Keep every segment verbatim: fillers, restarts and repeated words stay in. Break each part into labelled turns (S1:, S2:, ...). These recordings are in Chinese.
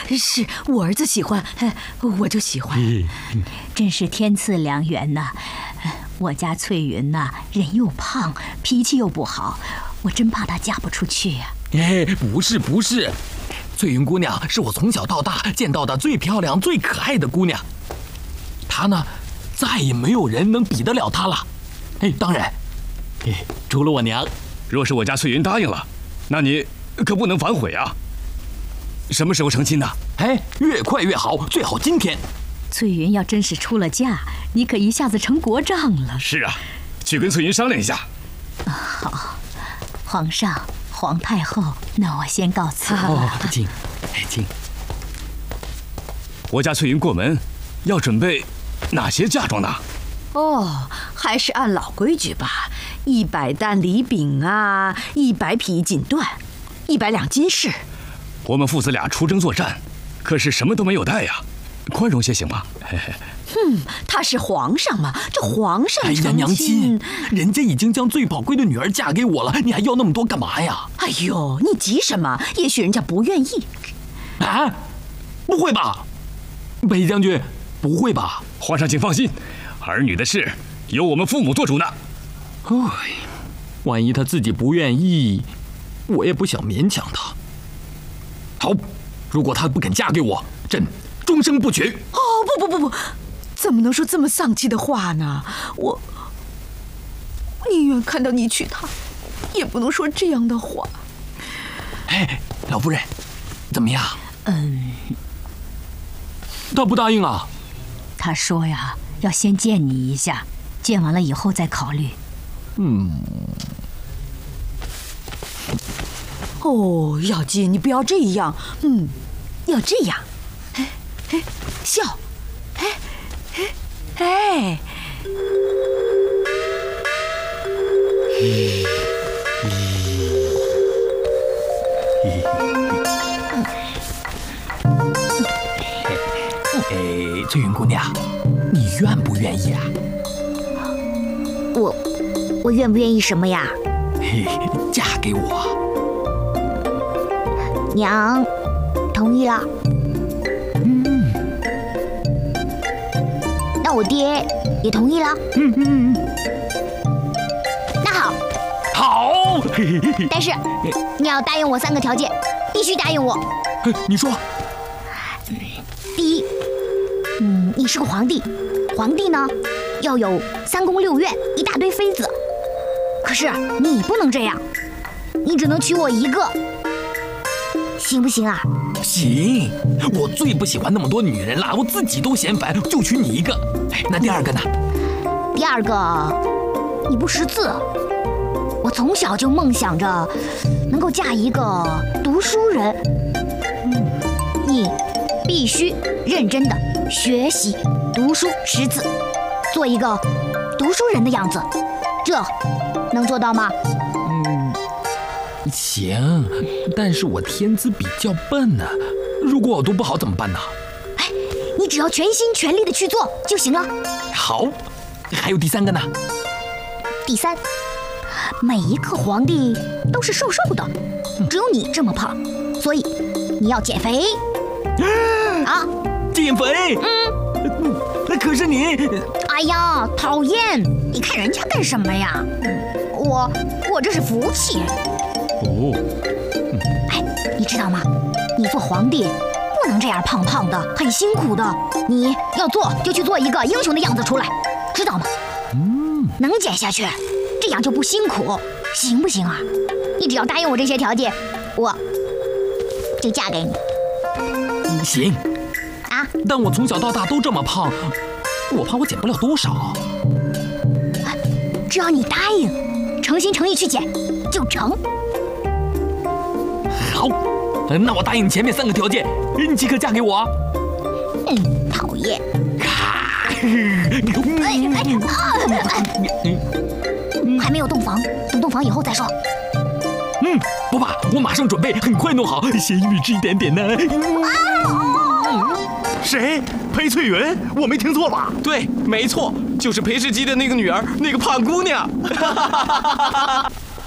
S1: 是我儿子喜欢，我就喜欢。
S2: 真是天赐良缘呐！我家翠云呐，人又胖，脾气又不好，我真怕她嫁不出去呀。
S3: 哎，不是不是，翠云姑娘是我从小到大见到的最漂亮、最可爱的姑娘。她呢，再也没有人能比得了她了。哎，当然，哎，除了我娘。
S4: 若是我家翠云答应了，那你可不能反悔啊！什么时候成亲呢？
S3: 哎，越快越好，最好今天。
S2: 翠云要真是出了嫁，你可一下子成国丈了。
S4: 是啊，去跟翠云商量一下。
S2: 啊，好，皇上、皇太后，那我先告辞了。
S3: 哦，请，请。
S4: 我家翠云过门，要准备哪些嫁妆呢？
S1: 哦，还是按老规矩吧，一百担礼饼啊，一百匹锦缎，一百两金饰。
S4: 我们父子俩出征作战，可是什么都没有带呀，宽容些行吗？
S1: 嗯，他是皇上嘛，这皇上成亲。
S3: 哎呀，娘亲，人家已经将最宝贵的女儿嫁给我了，你还要那么多干嘛呀？
S1: 哎呦，你急什么？也许人家不愿意。
S3: 啊？不会吧，北将军，不会吧？
S4: 皇上请放心。儿女的事由我们父母做主呢。
S3: 哎，万一他自己不愿意，我也不想勉强他。好，如果他不肯嫁给我，朕终生不娶。
S1: 哦，不不不不，怎么能说这么丧气的话呢？我宁愿看到你娶她，也不能说这样的话。
S3: 哎，老夫人，怎么样？
S2: 嗯，
S3: 他不答应啊？
S2: 他说呀，要先见你一下，见完了以后再考虑。
S3: 嗯。
S1: 哦，小金，你不要这样，嗯，要这样，哎哎，笑，哎哎哎。
S3: 哎，翠云姑娘，你愿不愿意啊？
S5: 我，我愿不愿意什么呀？
S3: 嘿，嫁给我。
S5: 娘，同意了。
S3: 嗯。
S5: 那我爹也同意了。
S3: 嗯嗯嗯。
S5: 那好。
S3: 好。
S5: 但是你要答应我三个条件，必须答应我。
S3: 你说。
S5: 第一，嗯，你是个皇帝，皇帝呢要有三宫六院，一大堆妃子。可是你不能这样，你只能娶我一个，行不行啊？
S3: 行，我最不喜欢那么多女人了，我自己都嫌烦，就娶你一个。哎，那第二个呢？
S5: 第二个，你不识字，我从小就梦想着能够嫁一个读书人。嗯，你必须认真的学习、读书、识字，做一个读书人的样子，这能做到吗？
S3: 嗯，行，但是我天资比较笨呢、啊，如果我读不好怎么办呢？
S5: 哎，你只要全心全力的去做就行了。
S3: 好，还有第三个呢？
S5: 第三，每一个皇帝都是瘦瘦的，只有你这么胖，所以你要减肥。啊，
S3: 减肥？嗯，可是你……
S5: 哎呀，讨厌！你看人家干什么呀？我我这是福气。
S4: 哦，
S5: 哎，你知道吗？你做皇帝不能这样胖胖的，很辛苦的。你要做就去做一个英雄的样子出来，知道吗？
S3: 嗯，
S5: 能减下去，这样就不辛苦，行不行啊？你只要答应我这些条件，我就嫁给你。
S3: 行。
S5: 啊？
S3: 但我从小到大都这么胖，我怕我减不了多少。
S5: 只要你答应，诚心诚意去减，就成。
S3: 好，那我答应前面三个条件，你即刻嫁给我。
S5: 嗯，讨厌。哎哎啊！还没有洞房，等洞房以后再说。
S3: 嗯，不怕，我马上准备，很快弄好，先预支一点点呢。
S6: 谁？裴翠云？我没听错吧？
S7: 对，没错，就是裴世基的那个女儿，那个胖姑娘。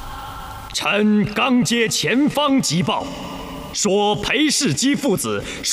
S8: 臣刚接前方急报，说裴世基父子